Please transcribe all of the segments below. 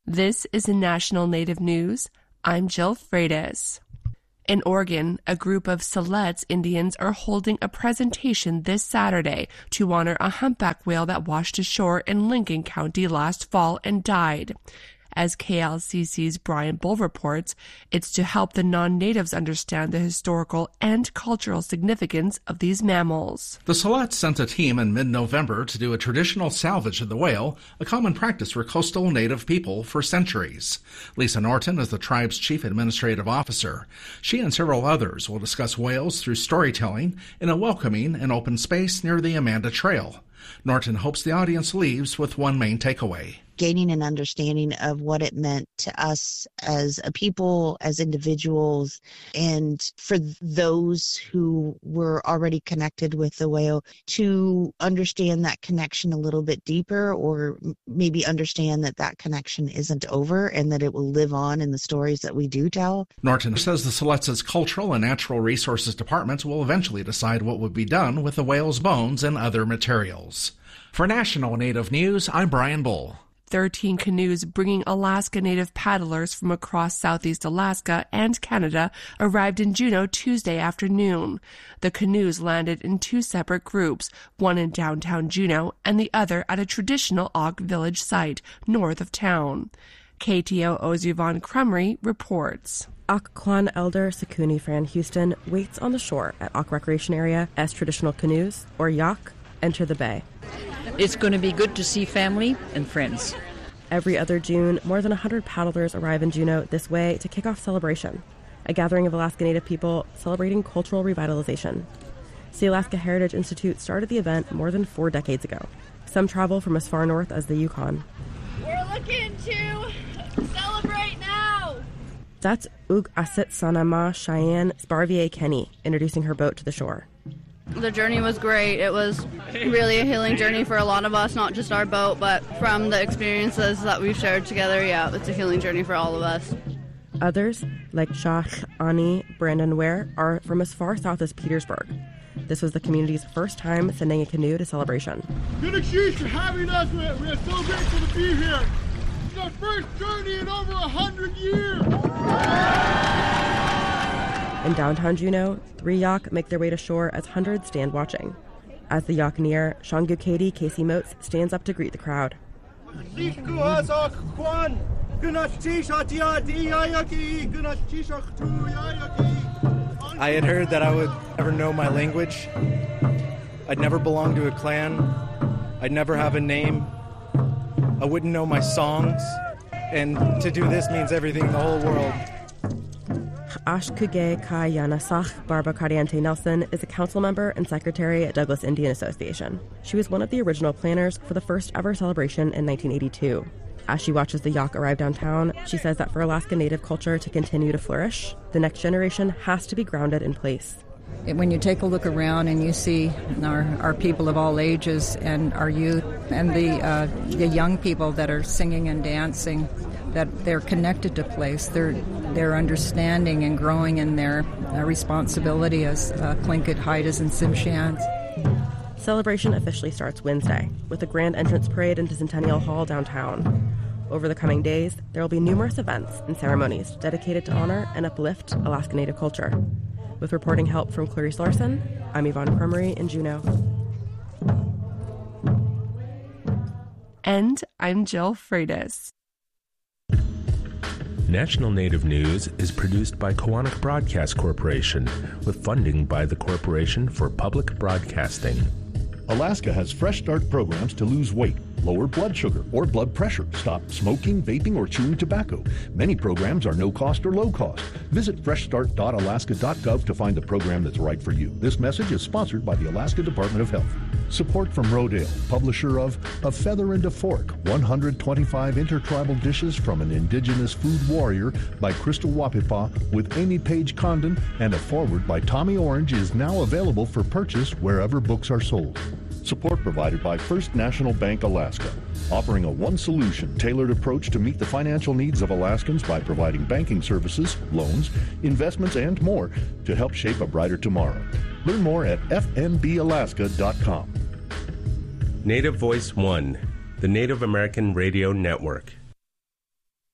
This is the National Native News. I'm Jill Freitas. In Oregon, a group of Siletz Indians are holding a presentation this Saturday to honor a humpback whale that washed ashore in Lincoln County last fall and died. As KLCC's Brian Bull reports, it's to help the non-natives understand the historical and cultural significance of these mammals. The Siletz sent a team in mid-November to do a traditional salvage of the whale, a common practice for coastal native people for centuries. Lisa Norton is the tribe's chief administrative officer. She and several others will discuss whales through storytelling in a welcoming and open space near the Amanda Trail. Norton hopes the audience leaves with one main takeaway: gaining an understanding of what it meant to us as a people, as individuals, and for those who were already connected with the whale to understand that connection a little bit deeper, or maybe understand that that connection isn't over and that it will live on in the stories that we do tell. Norton says the Siletz's Cultural and Natural Resources Department will eventually decide what would be done with the whale's bones and other materials. For National Native News, I'm Brian Bull. 13 canoes bringing Alaska Native paddlers from across southeast Alaska and Canada arrived in Juneau Tuesday afternoon. The canoes landed in two separate groups, one in downtown Juneau and the other at a traditional Auk village site north of town. KTOO's Yvonne Crumry reports. Occoquan elder Sekuni Fran Houston waits on the shore at Auk Recreation Area as traditional canoes, or yak, enter the bay. It's going to be good to see family and friends. Every other June, more than 100 paddlers arrive in Juneau this way to kick off Celebration, a gathering of Alaska Native people celebrating cultural revitalization. The Alaska Heritage Institute started the event more than 4 decades ago. Some travel from as far north as the Yukon. We're looking to celebrate now! That's Ug Asit Sanama Cheyenne Sparvier Kenny introducing her boat to the shore. The journey was great. It was really a healing journey for a lot of us, not just our boat, but from the experiences that we've shared together. Yeah, it's a healing journey for all of us. Others, like Shah Ani Brandon Ware, are from as far south as Petersburg. This was the community's first time sending a canoe to Celebration. Good excuse for having us. We're so grateful to be here. It's our first journey in over 100 years. In downtown Juneau, 3 yak make their way to shore as hundreds stand watching. As the yak near, Shangu Katie Casey Moats stands up to greet the crowd. I had heard that I would never know my language. I'd never belong to a clan. I'd never have a name. I wouldn't know my songs. And to do this means everything in the whole world. Ashkuge Kayanasach Barbara Cariente Nelson is a council member and secretary at Douglas Indian Association. She was one of the original planners for the first ever celebration in 1982. As she watches the yak arrive downtown, she says that for Alaska Native culture to continue to flourish, the next generation has to be grounded in place. When you take a look around and you see our people of all ages and our youth and the young people that are singing and dancing, that they're connected to place, they're understanding and growing in their responsibility as Tlingit, Haidas, and Tsimshians. Celebration officially starts Wednesday with a grand entrance parade into Centennial Hall downtown. Over the coming days, there will be numerous events and ceremonies dedicated to honor and uplift Alaska Native culture. With reporting help from Clarice Larson, I'm Yvonne Crumry in Juneau. And I'm Jill Freitas. National Native News is produced by Koahnic Broadcast Corporation with funding by the Corporation for Public Broadcasting. Alaska has Fresh Start programs to lose weight, lower blood sugar or blood pressure, stop smoking, vaping, or chewing tobacco. Many programs are no cost or low cost. Visit freshstart.alaska.gov to find the program that's right for you. This message is sponsored by the Alaska Department of Health. Support from Rodale, publisher of A Feather and a Fork, 125 intertribal dishes from an indigenous food warrior by Crystal Wapipa with Amy Page Condon, and a foreword by Tommy Orange is now available for purchase wherever books are sold. Support provided by First National Bank Alaska, offering a one-solution tailored approach to meet the financial needs of Alaskans by providing banking services, loans, investments, and more to help shape a brighter tomorrow. Learn more at fnbalaska.com. Native Voice One, the Native American Radio Network.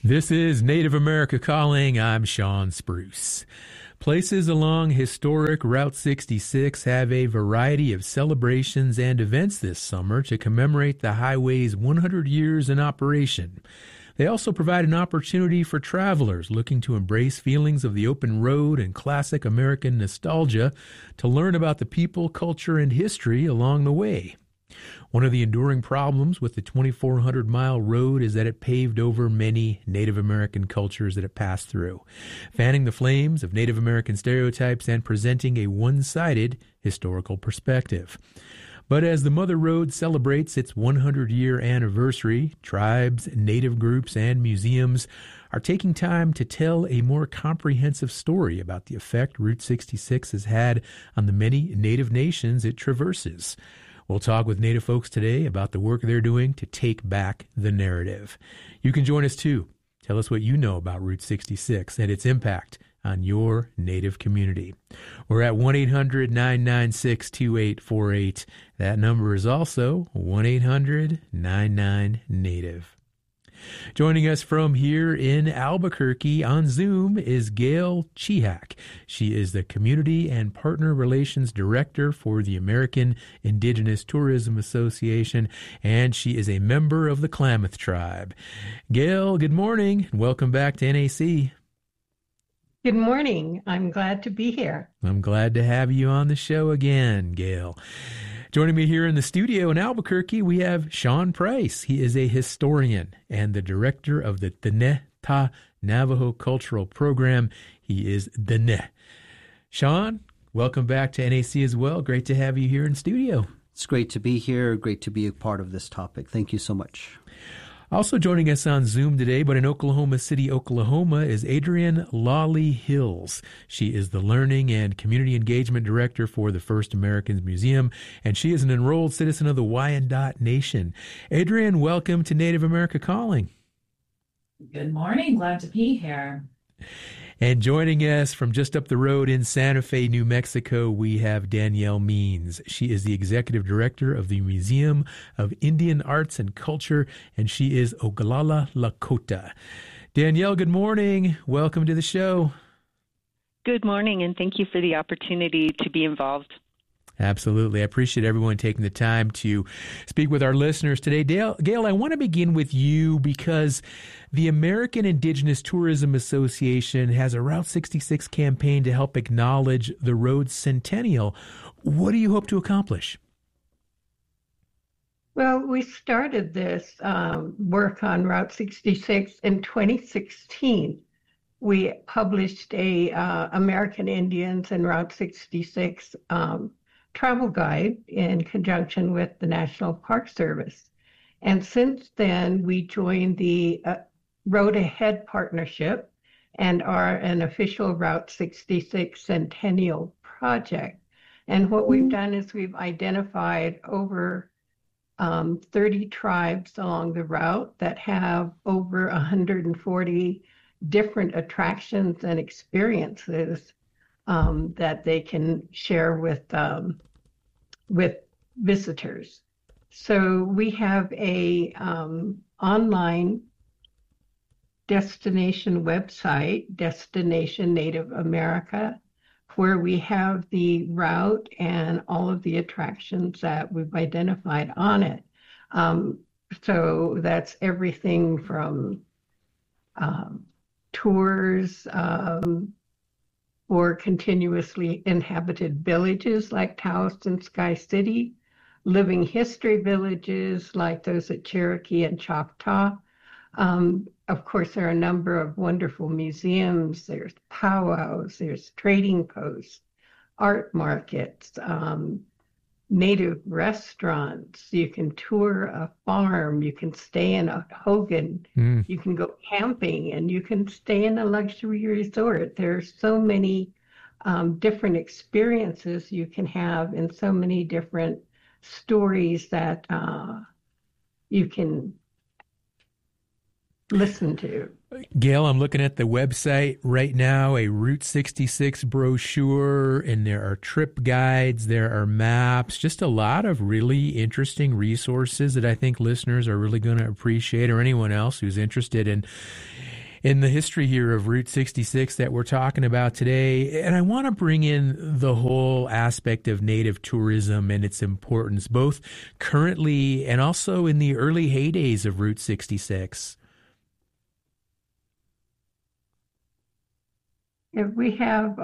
This is Native America Calling. I'm Sean Spruce. Places along historic Route 66 have a variety of celebrations and events this summer to commemorate the highway's 100 years in operation. They also provide an opportunity for travelers looking to embrace feelings of the open road and classic American nostalgia to learn about the people, culture, and history along the way. One of the enduring problems with the 2,400-mile road is that it paved over many Native American cultures that it passed through, fanning the flames of Native American stereotypes and presenting a one-sided historical perspective. But as the Mother Road celebrates its 100-year anniversary, tribes, Native groups, and museums are taking time to tell a more comprehensive story about the effect Route 66 has had on the many Native nations it traverses. We'll talk with Native folks today about the work they're doing to take back the narrative. You can join us too. Tell us what you know about Route 66 and its impact on your Native community. We're at 1-800-996-2848. That number is also 1-800-99-NATIVE. Joining us from here in Albuquerque on Zoom is Gail Chihak. She is the Community and Partner Relations Director for the American Indigenous Tourism Association, and she is a member of the Klamath Tribe. Gail, good morning, and welcome back to NAC. Good morning. I'm glad to be here. I'm glad to have you on the show again, Gail. Joining me here in the studio in Albuquerque, we have Sean Price. He is a historian and the director of the Diné Navajo Cultural Program. He is Diné. Sean, welcome back to NAC as well. Great to have you here in studio. It's great to be here. Great to be a part of this topic. Thank you so much. Also joining us on Zoom today, but in Oklahoma City, Oklahoma, is Adrienne Lawley Hills. She is the Learning and Community Engagement Director for the First Americans Museum, and she is an enrolled citizen of the Wyandot Nation. Adrienne, welcome to Native America Calling. Good morning. Glad to be here. And joining us from just up the road in Santa Fe, New Mexico, we have Danielle Means. She is the Executive Director of the Museum of Indian Arts and Culture, and she is Oglala Lakota. Danielle, good morning. Welcome to the show. Good morning, and thank you for the opportunity to be involved. Absolutely. I appreciate everyone taking the time to speak with our listeners today. Gail, I want to begin with you because the American Indigenous Tourism Association has a Route 66 campaign to help acknowledge the road's centennial. What do you hope to accomplish? Well, we started this work on Route 66 in 2016. We published a American Indians and Route 66 travel guide in conjunction with the National Park Service. And since then, we joined the Road Ahead Partnership and are an official Route 66 Centennial project. And what we've done is we've identified over 30 tribes along the route that have over 140 different attractions and experiences that they can share with visitors. So we have a online destination website, Destination Native America, where we have the route and all of the attractions that we've identified on it. So that's everything from tours for continuously inhabited villages like Taos and Sky City, living history villages like those at Cherokee and Choctaw. Of course, there are a number of wonderful museums. There's powwows, there's trading posts, art markets, native restaurants. You can tour a farm. You can stay in a hogan. You can go camping, and you can stay in a luxury resort. There are so many different experiences you can have and so many different stories that you can listen to. Gail, I'm looking at the website right now, a Route 66 brochure, and there are trip guides, there are maps, just a lot of really interesting resources that I think listeners are really going to appreciate, or anyone else who's interested in in the history here of Route 66 that we're talking about today. And I want to bring in the whole aspect of Native tourism and its importance, both currently and also in the early heydays of Route 66. We have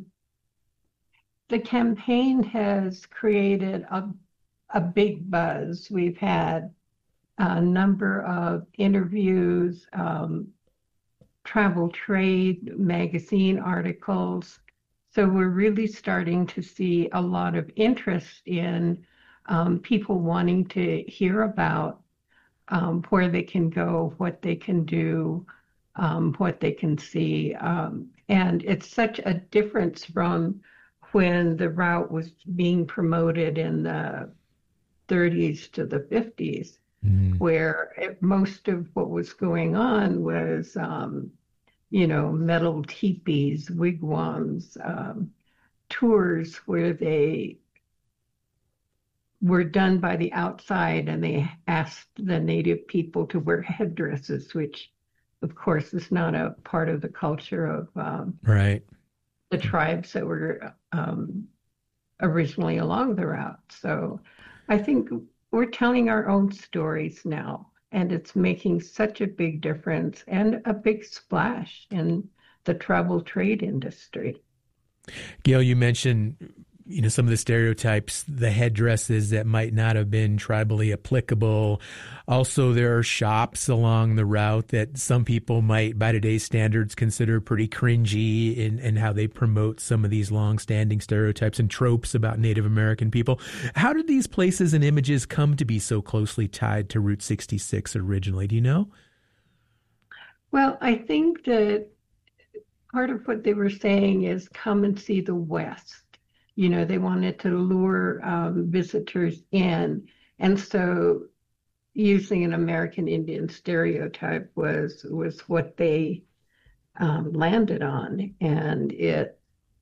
the campaign has created a big buzz. We've had a number of interviews, travel trade magazine articles. So we're really starting to see a lot of interest in people wanting to hear about where they can go, what they can do, what they can see. And it's such a difference from when the route was being promoted in the 30s to the 50s, where most of what was going on was, metal teepees, wigwams, tours where they were done by the outside and they asked the Native people to wear headdresses, which of course is not a part of the culture of right. the tribes that were originally along the route. So I think we're telling our own stories now, and it's making such a big difference and a big splash in the travel trade industry. Gail, you mentioned some of the stereotypes, the headdresses that might not have been tribally applicable. Also, there are shops along the route that some people might, by today's standards, consider pretty cringy in how they promote some of these long-standing stereotypes and tropes about Native American people. How did these places and images come to be so closely tied to Route 66 originally? Do you know? Well, I think that part of what they were saying is come and see the West. They wanted to lure visitors in. And so using an American Indian stereotype was what they landed on. And it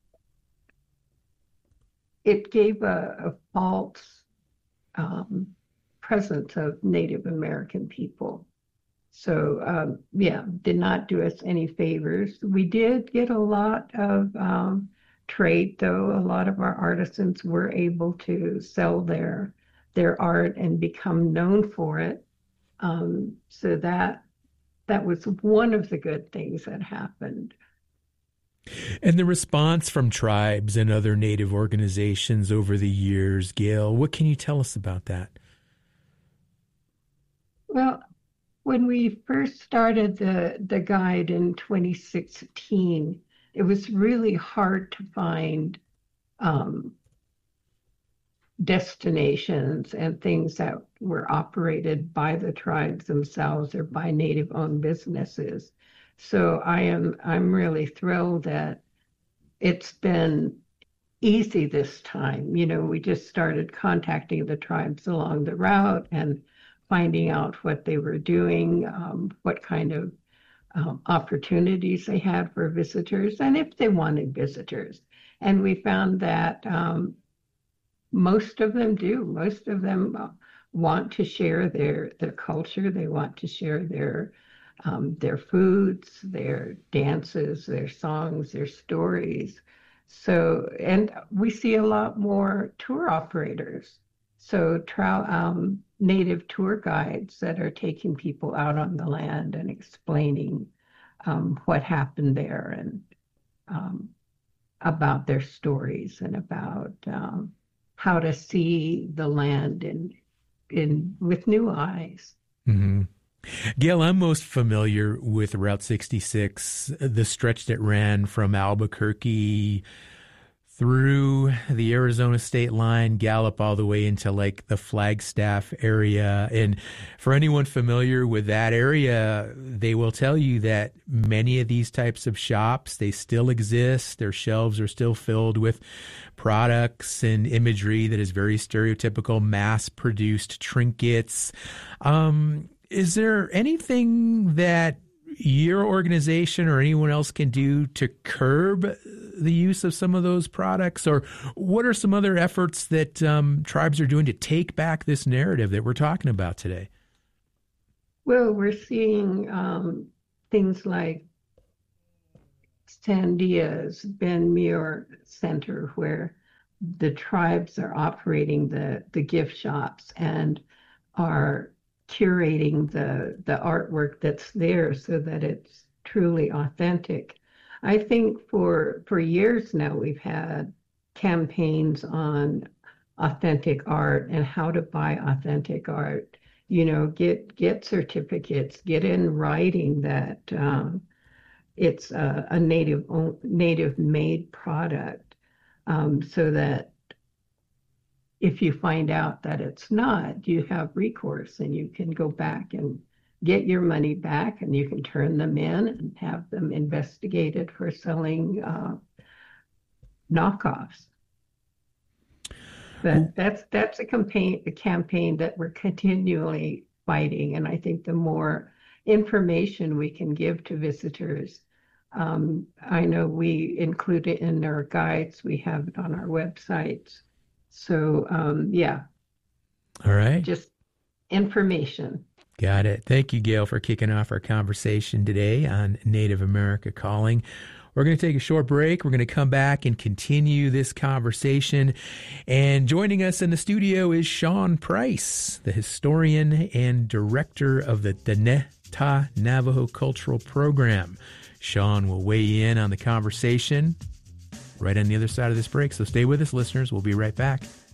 gave a false presence of Native American people. So, did not do us any favors. We did get a lot of trade, though. A lot of our artisans were able to sell their art and become known for it. So that was one of the good things that happened. And the response from tribes and other Native organizations over the years, Gail, what can you tell us about that? Well, when we first started the guide in 2016, it was really hard to find destinations and things that were operated by the tribes themselves or by Native-owned businesses. So I'm really thrilled that it's been easy this time. We just started contacting the tribes along the route and finding out what they were doing, what kind of opportunities they had for visitors, and if they wanted visitors. And we found that most of them do. Most of them want to share their culture. They want to share their foods, their dances, their songs, their stories. So, and we see a lot more tour operators. So Native tour guides that are taking people out on the land and explaining what happened there and about their stories and about how to see the land with new eyes. Mm-hmm. Gail, I'm most familiar with Route 66, the stretch that ran from Albuquerque through the Arizona state line, Gallup all the way into like the Flagstaff area. And for anyone familiar with that area, they will tell you that many of these types of shops, they still exist. Their shelves are still filled with products and imagery that is very stereotypical, mass-produced trinkets. Is there anything that your organization or anyone else can do to curb the use of some of those products? Or what are some other efforts that tribes are doing to take back this narrative that we're talking about today? Well, we're seeing things like Sandia's Ben Muir Center, where the tribes are operating the gift shops and are curating the artwork that's there so that it's truly authentic. I think for years now we've had campaigns on authentic art and how to buy authentic art. Get certificates, get in writing that it's a native made product, so that if you find out that it's not, you have recourse and you can go back and get your money back, and you can turn them in and have them investigated for selling knockoffs. But that's a campaign that we're continually fighting, and I think the more information we can give to visitors, I know we include it in our guides, we have it on our websites. So yeah. All right. Just information. Got it. Thank you, Gail, for kicking off our conversation today on Native America Calling. We're going to take a short break. We're going to come back and continue this conversation. And joining us in the studio is Sean Price, the historian and director of the Deneta Navajo Cultural Program. Sean will weigh in on the conversation right on the other side of this break. So stay with us, listeners. We'll be right back.